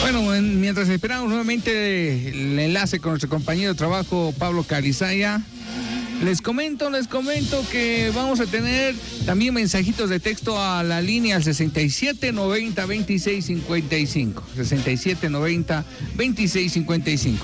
Bueno, mientras esperamos nuevamente el enlace con nuestro compañero de trabajo, Pablo Carizaya, les comento que vamos a tener también mensajitos de texto a la línea al 6790-2655. 6790-2655.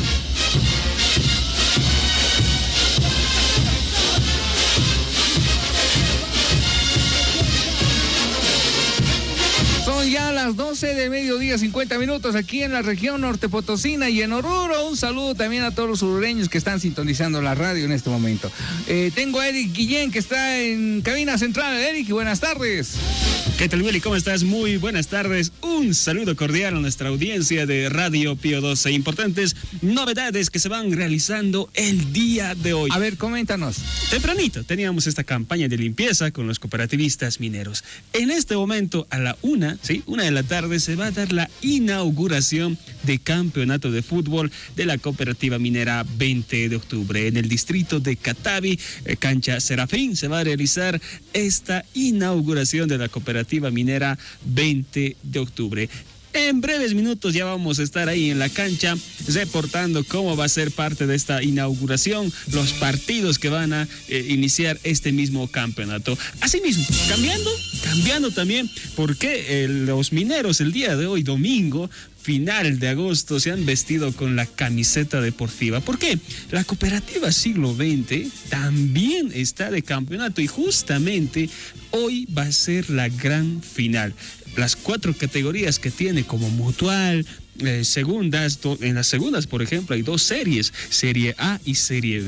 Son ya las 12 del mediodía, 50 minutos aquí en la región norte potosina y en Oruro. Un saludo también a todos los orureños que están sintonizando la radio en este momento. Tengo a Eric Guillén, que está en cabina central. Eric, buenas tardes. ¿Qué tal, Willy? ¿Cómo estás? Muy buenas tardes. Un saludo cordial a nuestra audiencia de Radio Pío 12. Importantes novedades que se van realizando el día de hoy. A ver, coméntanos. Tempranito teníamos esta campaña de limpieza con los cooperativistas mineros. En este momento, a la 1 de la tarde, se va a dar la inauguración de campeonato de fútbol de la cooperativa minera 20 de octubre. En el distrito de Catavi, cancha Serafín, se va a realizar esta inauguración de la cooperativa minera 20 de octubre. En breves minutos ya vamos a estar ahí en la cancha reportando cómo va a ser parte de esta inauguración, los partidos que van a iniciar este mismo campeonato. Asimismo, cambiando también, porque los mineros el día de hoy, domingo, final de agosto, se han vestido con la camiseta deportiva. ¿Por qué? La cooperativa Siglo XX también está de campeonato y justamente hoy va a ser la gran final. Las 4 categorías que tiene como mutual, segundas, en las segundas, por ejemplo, hay 2 series, Serie A y Serie B.